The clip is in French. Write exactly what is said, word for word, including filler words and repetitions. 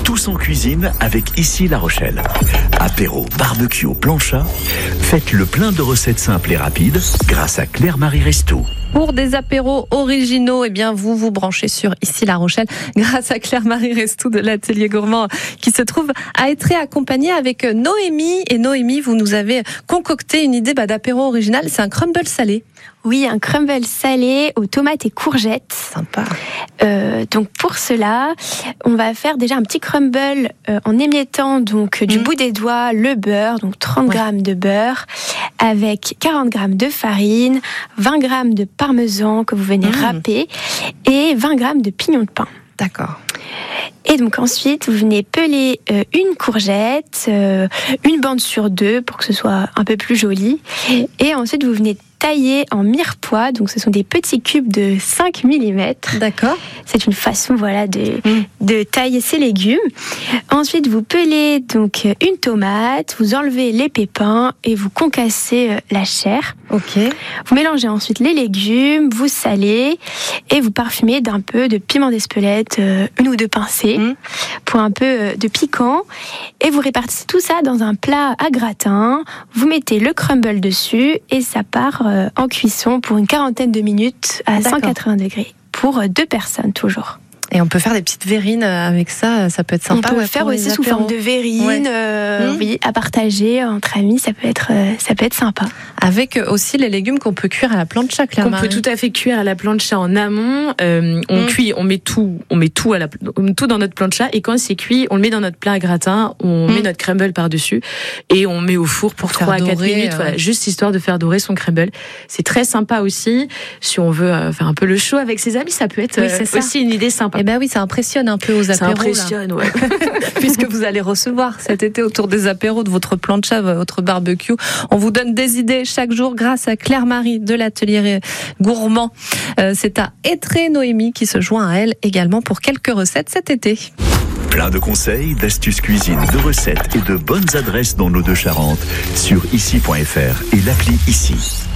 Tous en cuisine avec Ici La Rochelle. Apéro, barbecue, plancha. Faites le plein de recettes simples et rapides grâce à Claire-Marie Restou. Pour des apéros originaux, eh bien vous vous branchez sur Ici La Rochelle grâce à Claire-Marie Restou de l'Atelier Gourmand qui se trouve à Étré, accompagnée avec Noémie. Et Noémie, vous nous avez concocté une idée bah, d'apéro original, c'est un crumble salé. Oui, un crumble salé aux tomates et courgettes. Sympa. Euh, donc pour cela, on va faire déjà un petit crumble euh, en émiettant donc du mmh. bout des doigts le beurre, donc trente ouais. grammes de beurre, avec quarante grammes de farine, vingt grammes de parmesan que vous venez mmh. râper et vingt grammes de pignon de pain. D'accord. Et donc ensuite, vous venez peler euh, une courgette, euh, une bande sur deux pour que ce soit un peu plus joli. Et ensuite, vous venez tailler en mirepoix, donc ce sont des petits cubes de cinq millimètres. D'accord. C'est une façon voilà, de, mmh. de tailler ces légumes. Ensuite, vous pelez donc une tomate, vous enlevez les pépins et vous concassez euh, la chair. Ok. Vous mélangez ensuite les légumes, vous salez et vous parfumez d'un peu de piment d'Espelette, euh, une ou deux pincées, mmh. pour un peu euh, de piquant. Et vous répartissez tout ça dans un plat à gratin. Vous mettez le crumble dessus et ça part euh, en cuisson pour une quarantaine de minutes à D'accord. cent quatre-vingts degrés pour euh, deux personnes toujours. Et on peut faire des petites verrines avec ça, ça peut être sympa. On peut ouais, faire aussi sous forme de verrine, ouais. euh, mmh. oui, à partager entre amis, ça peut être, euh, ça peut être sympa. Avec aussi les légumes qu'on peut cuire à la plancha, Claire-Marie. On peut tout à fait cuire à la plancha en amont. Euh, on mmh. cuit, on met tout, on met tout à la, on met tout dans notre plancha et quand c'est cuit, on le met dans notre plat à gratin, on mmh. met notre crumble par dessus et on met au four pour trois à quatre minutes, euh... voilà, juste histoire de faire dorer son crumble. C'est très sympa aussi. Si on veut euh, faire un peu le show avec ses amis, ça peut être oui, euh, aussi une idée sympa. Eh ben oui, ça impressionne un peu aux apéros. Ça impressionne, ouais. Puisque vous allez recevoir cet été autour des apéros de votre plancha, votre barbecue. On vous donne des idées chaque jour grâce à Claire-Marie de l'Atelier Gourmand. Euh, c'est à Étré, Noémie qui se joint à elle également pour quelques recettes cet été. Plein de conseils, d'astuces cuisine, de recettes et de bonnes adresses dans nos deux Charentes sur ici point f r et l'appli Ici.